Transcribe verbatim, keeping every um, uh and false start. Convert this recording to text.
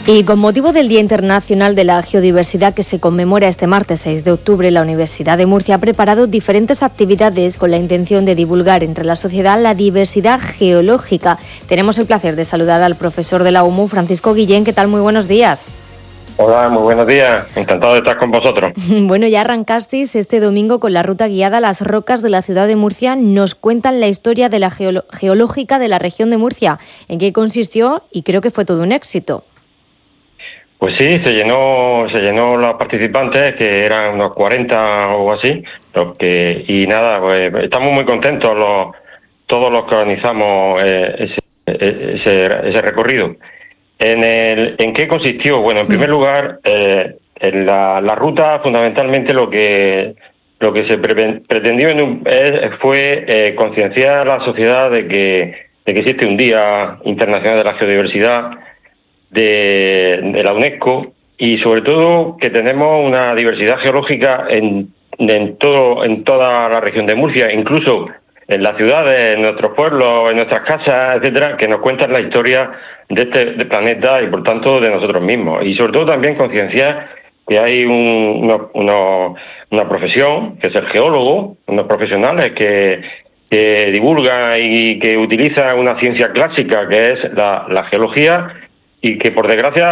Y con motivo del Día Internacional de la Geodiversidad que se conmemora este martes seis de octubre, la Universidad de Murcia ha preparado diferentes actividades con la intención de divulgar entre la sociedad la diversidad geológica. Tenemos el placer de saludar al profesor de la U M U, Francisco Guillén. ¿Qué tal? Muy buenos días. Hola, muy buenos días. Encantado de estar con vosotros. Bueno, ya arrancasteis este domingo con la ruta guiada Las Rocas de la ciudad de Murcia. Nos cuentan la historia de la geolo- geológica de la región de Murcia, en qué consistió y creo que fue todo un éxito. Pues sí, se llenó, se llenó los participantes, que eran unos cuarenta o así, los que, y nada, pues estamos muy contentos los, todos los que organizamos eh, ese, ese, ese recorrido. En el, ¿en qué consistió? Bueno, en primer lugar, eh, en la, la ruta fundamentalmente lo que lo que se pre pretendió en un, es, fue eh, concienciar a la sociedad de que de que existe un Día Internacional de la Geodiversidad de, de la UNESCO, y sobre todo que tenemos una diversidad geológica en, en todo en toda la región de Murcia, incluso en las ciudades, en nuestros pueblos, en nuestras casas, etcétera, que nos cuentan la historia de este de planeta y por tanto de nosotros mismos. Y sobre todo también concienciar que hay un, uno, uno, una profesión, que es el geólogo, unos profesionales que, que divulgan y que utilizan una ciencia clásica que es la, la geología, y que por desgracia